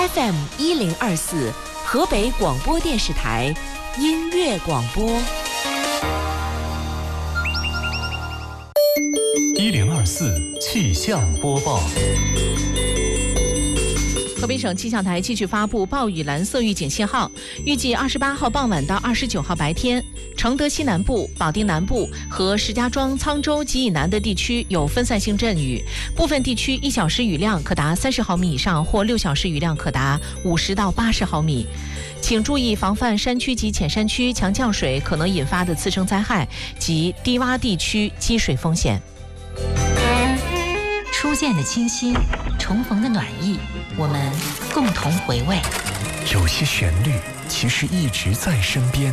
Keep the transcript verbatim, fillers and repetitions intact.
F M 一零二四，河北广播电视台音乐广播。 一零二四气象播报。 河北省气象台继续发布暴雨蓝色预警信号，预计二十八号傍晚到二十九号白天，承德西南部、保定南部和石家庄、沧州及以南的地区有分散性阵雨，部分地区一小时雨量可达三十毫米以上，或六小时雨量可达五十到八十毫米。请注意防范山区及浅山区强降水可能引发的次生灾害及低洼地区积水风险。 初见的清新，重逢的暖意，我们共同回味。 有些旋律其实一直在身边，